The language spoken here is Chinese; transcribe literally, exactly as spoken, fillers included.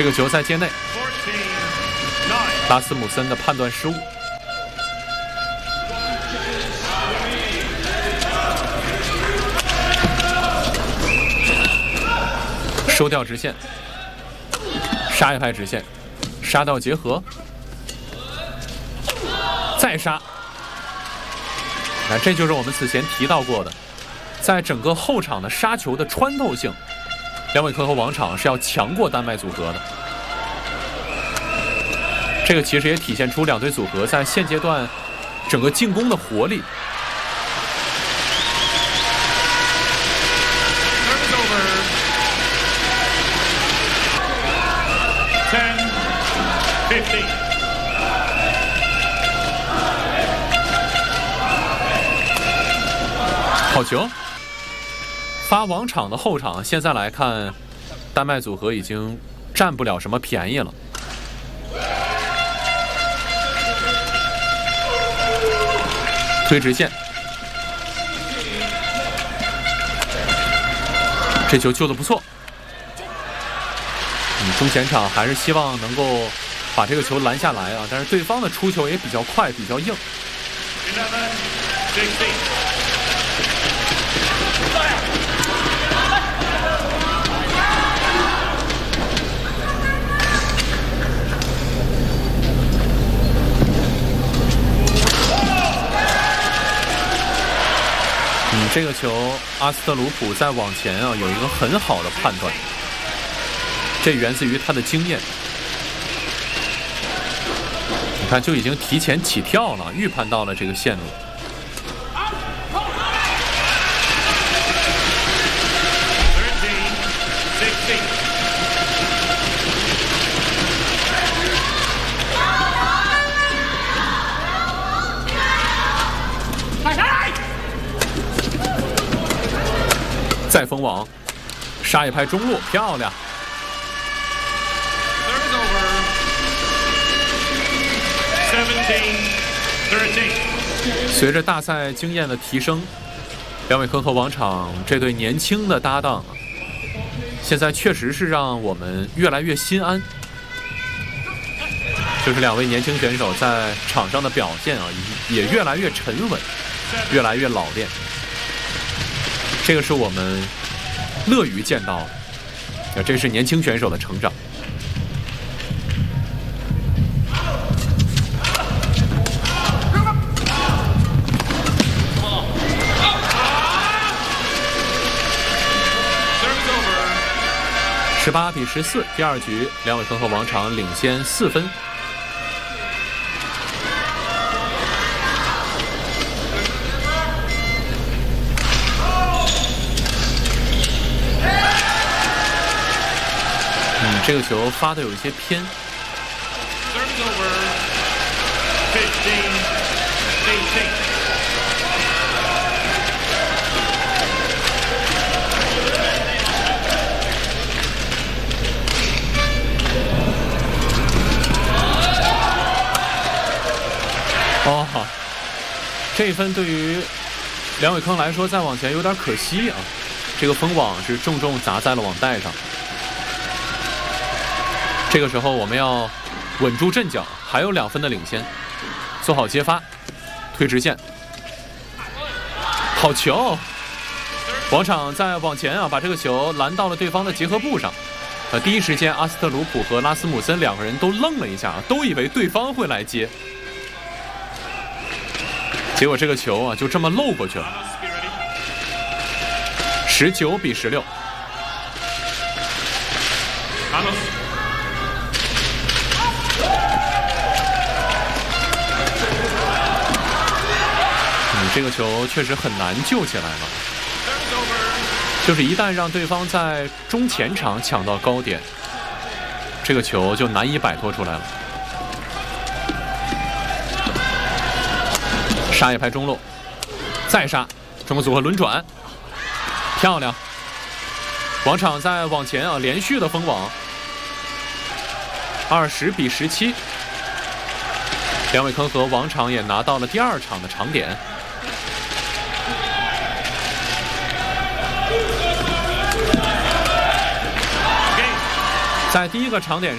个球在界内，拉斯姆森的判断失误。收掉直线，杀一拍直线，杀到结合，再杀。那这就是我们此前提到过的，在整个后场的杀球的穿透性，梁伟科和王昶是要强过丹麦组合的。这个其实也体现出两队组合在现阶段整个进攻的活力。好球！发王昶的后场，现在来看，丹麦组合已经占不了什么便宜了。推直线，这球救得不错。嗯，中前场还是希望能够把这个球拦下来啊，但是对方的出球也比较快，比较硬。嗯，这个球阿斯特鲁普在往前啊有一个很好的判断，这源自于他的经验。你看，就已经提前起跳了，预判到了这个线路。再封网，杀一拍中路，漂亮。随着大赛经验的提升，梁伟科和王昶这对年轻的搭档，现在确实是让我们越来越心安。就是两位年轻选手在场上的表现啊，也越来越沉稳，越来越老练。这个是我们乐于见到的，这是年轻选手的成长。十八比十四，第二局，梁伟科和王昶领先四分。嗯，这个球发的有一些偏。哦，这一分对于梁伟科来说再往前有点可惜啊，这个封网是重重砸在了网带上。这个时候我们要稳住阵脚，还有两分的领先，做好接发，推直线，好球！王昶在往前啊，把这个球拦到了对方的结合部上。呃，第一时间阿斯特鲁普和拉斯姆森两个人都愣了一下，都以为对方会来接。结果这个球啊，就这么漏过去了。十九比十六。嗯，这个球确实很难救起来了。就是一旦让对方在中前场抢到高点，这个球就难以摆脱出来了。杀一拍中路，再杀，中国组合轮转，漂亮！王昶在往前啊，连续的封网，二十比十七。梁伟科和王昶也拿到了第二场的长点。在第一个长点